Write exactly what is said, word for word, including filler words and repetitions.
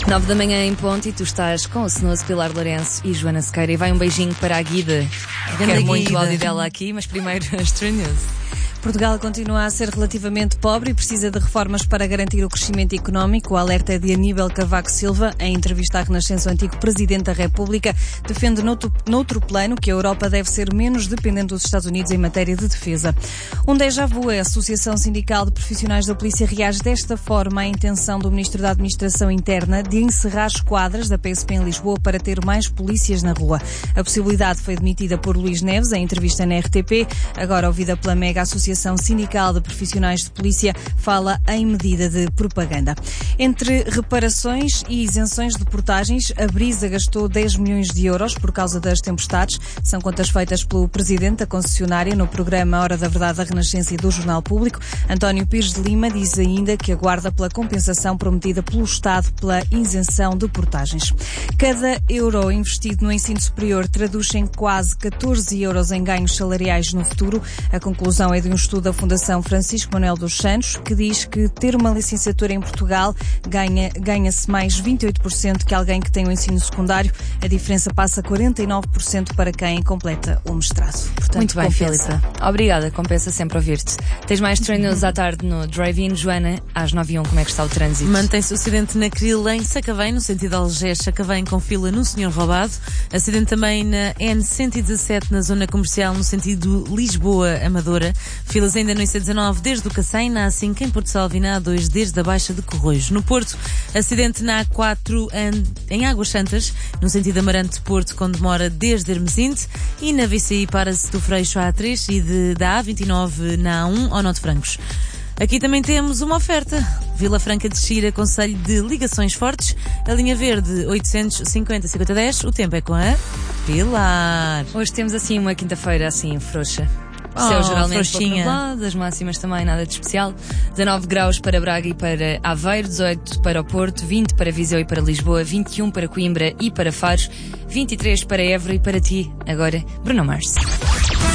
Nove da manhã em ponto e tu estás com o Senoso, Pilar Lourenço e Joana Sequeira. E vai um beijinho para a Guida. Quero muito o áudio dela aqui, mas primeiro as True News. Portugal continua a ser relativamente pobre e precisa de reformas para garantir o crescimento económico. O alerta é de Aníbal Cavaco Silva. Em entrevista à Renascença, o antigo Presidente da República defende noutro, noutro plano que a Europa deve ser menos dependente dos Estados Unidos em matéria de defesa. Um déjà vu, a Associação Sindical de Profissionais da Polícia reage desta forma à intenção do Ministro da Administração Interna de encerrar esquadras da P S P em Lisboa para ter mais polícias na rua. A possibilidade foi admitida por Luís Neves em entrevista na R T P. Agora, ouvida pela mega associação A Associação Sindical de Profissionais de Polícia fala em medida de propaganda. Entre reparações e isenções de portagens, a Brisa gastou dez milhões de euros por causa das tempestades. São contas feitas pelo presidente da concessionária no programa Hora da Verdade da Renascença e do Jornal Público. António Pires de Lima diz ainda que aguarda pela compensação prometida pelo Estado pela isenção de portagens. Cada euro investido no ensino superior traduz em quase catorze euros em ganhos salariais no futuro. A conclusão é de um estudo da Fundação Francisco Manuel dos Santos, que diz que ter uma licenciatura em Portugal ganha, ganha-se mais vinte e oito por cento que alguém que tem o ensino secundário. A diferença passa a quarenta e nove por cento para quem completa o mestrado. Portanto, muito bem, compensa. Filipe. Obrigada, compensa sempre ouvir-te. Tens mais treinos à tarde no Drive-In. Joana, às nove e um, como é que está o trânsito? Mantém-se o acidente na Cril em Sacavém, no sentido Algés-Sacavém, com fila no Senhor Roubado. Acidente também na N cento e dezassete, na zona comercial, no sentido Lisboa-Amadora. Filas ainda no I C dezanove, desde o Cacém, na A cinco em Porto Salvo e na A dois, desde a Baixa de Corroios. No Porto, acidente na A quatro em Águas Santas, no sentido Amarante-Porto, com demora desde Hermesinde, e na V C I para-se do Freixo à A três e de, da A vinte e nove na A um ao Nó de Francos. Aqui também temos uma oferta. Vila Franca de Xira, concelho de ligações fortes. A linha verde, oitocentos e cinquenta, cinquenta, dez. O tempo é com a Pilar. Hoje temos assim uma quinta-feira assim frouxa. O Oh, céu geralmente pouco frouxinha. nublado, as máximas também nada de especial. dezanove graus para Braga e para Aveiro, dezoito para o Porto, vinte para Viseu e para Lisboa, vinte e um para Coimbra e para Faro, vinte e três para Évora e para ti, agora Bruno Mars.